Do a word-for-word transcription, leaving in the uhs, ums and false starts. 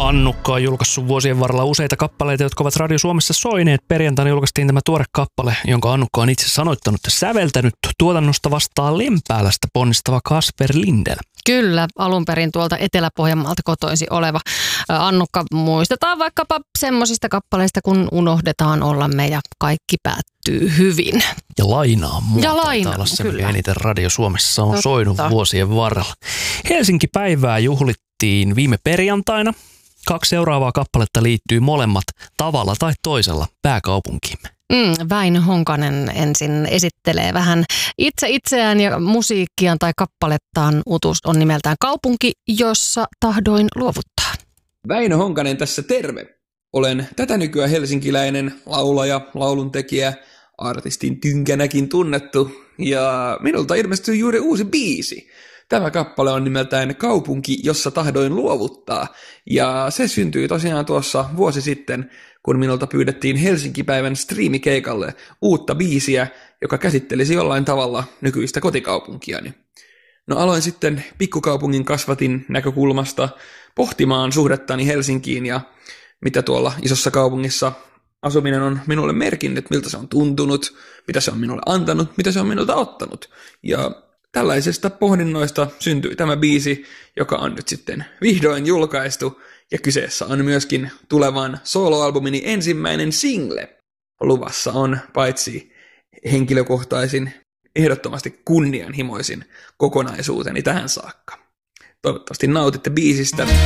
Annukka on julkaissut vuosien varrella useita kappaleita, jotka ovat Radio Suomessa soineet. Perjantaina julkaistiin tämä tuore kappale, jonka Annukka on itse sanoittanut ja säveltänyt. Tuotannosta vastaa Lempäälästä ponnistava Kasper Lindel. Kyllä, alun perin tuolta Etelä-Pohjanmaalta kotoisi oleva Annukka. Muistetaan vaikkapa semmoisista kappaleista, kun unohdetaan ollamme ja kaikki päättyy hyvin. Ja lainaa muuta. Ja lainaa, olla se, kyllä. Eniten Radio Suomessa on Totta. soinut vuosien varrella. Helsinki-päivää juhlittiin viime perjantaina. Kaksi seuraavaa kappaletta liittyy molemmat tavalla tai toisella pääkaupunkiimme. Mm, Väinö Honkanen ensin esittelee vähän itse itseään ja musiikkiaan tai kappalettaan. Utus on nimeltään Kaupunki, jossa tahdoin luovuttaa. Väinö Honkanen tässä terve. Olen tätä nykyään helsinkiläinen laulaja, lauluntekijä, artistin tynkänäkin tunnettu ja minulta ilmestyy juuri uusi biisi. Tämä kappale on nimeltään Kaupunki, jossa tahdoin luovuttaa, ja se syntyi tosiaan tuossa vuosi sitten, kun minulta pyydettiin Helsinki-päivän striimikeikalle uutta biisiä, joka käsittelisi jollain tavalla nykyistä kotikaupunkiani. No aloin sitten pikkukaupungin kasvatin näkökulmasta pohtimaan suhdettani Helsinkiin ja mitä tuolla isossa kaupungissa asuminen on minulle merkinnyt, miltä se on tuntunut, mitä se on minulle antanut, mitä se on minulta ottanut, ja tällaisesta pohdinnoista syntyi tämä biisi, joka on nyt sitten vihdoin julkaistu, ja kyseessä on myöskin tulevan soloalbumini ensimmäinen single. Luvassa on paitsi henkilökohtaisin, ehdottomasti kunnianhimoisin kokonaisuuteni tähän saakka. Toivottavasti nautitte biisistä.